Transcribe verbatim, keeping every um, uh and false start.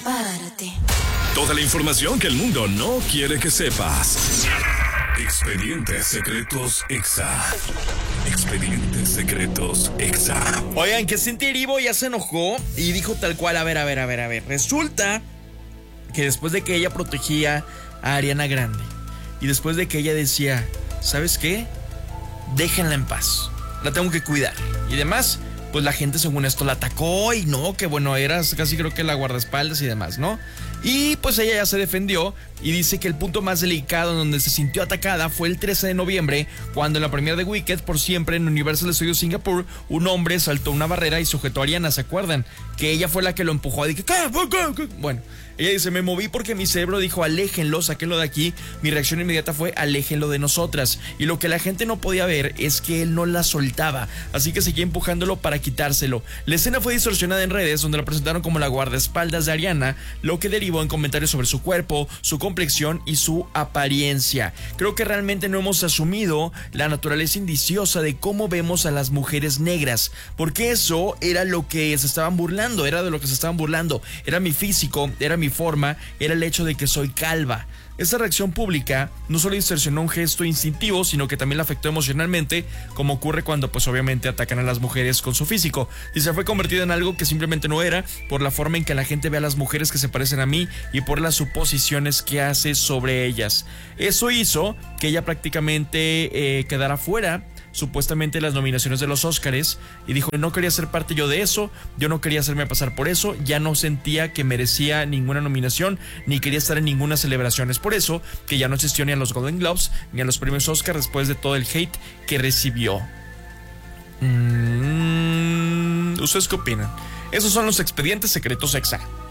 Párate. Toda la información que el mundo no quiere que sepas. Expedientes Secretos Exa. Expedientes Secretos Exa. Oigan, que Cintia Erivo ya se enojó y dijo tal cual, a ver, a ver, a ver, a ver. Resulta que después de que ella protegía a Ariana Grande y después de que ella decía, ¿sabes qué? Déjenla en paz, la tengo que cuidar y demás, pues la gente según esto la atacó y no, que bueno, eras casi creo que la guardaespaldas y demás, ¿no? Y pues ella ya se defendió y dice que el punto más delicado en donde se sintió atacada fue el trece de noviembre, cuando en la premiere de Wicked, por siempre, en Universal Studios Singapur, un hombre saltó una barrera y sujetó a Ariana, ¿se acuerdan? Que ella fue la que lo empujó, dije, ¿qué? ¿Qué? Bueno, ella dice, me moví porque mi cerebro dijo, aléjenlo, sáquenlo de aquí. Mi reacción inmediata fue, aléjenlo de nosotras. Y lo que la gente no podía ver es que él no la soltaba, así que seguía empujándolo para quitárselo. La escena fue distorsionada en redes, donde la presentaron como la guardaespaldas de Ariana, lo que derivó en comentarios sobre su cuerpo, su complexión y su apariencia. Creo que realmente no hemos asumido la naturaleza indiciosa de cómo vemos a las mujeres negras, porque eso era lo que se estaban burlando, era de lo que se estaban burlando, era mi físico, era mi forma, era el hecho de que soy calva. Esa reacción pública no solo distorsionó un gesto instintivo, sino que también la afectó emocionalmente, como ocurre cuando pues obviamente atacan a las mujeres con su físico. Y se fue convertida en algo que simplemente no era, por la forma en que la gente ve a las mujeres que se parecen a mí y por las suposiciones que hace sobre ellas. Eso hizo que ella prácticamente eh, quedara fuera supuestamente las nominaciones de los Óscares y dijo, no quería ser parte yo de eso, yo no quería hacerme pasar por eso, ya no sentía que merecía ninguna nominación ni quería estar en ninguna celebración. Es por eso que ya no asistió ni a los Golden Globes ni a los premios Óscar después de todo el hate que recibió. Mm, ¿Ustedes qué opinan? Esos son los expedientes secretos Exa.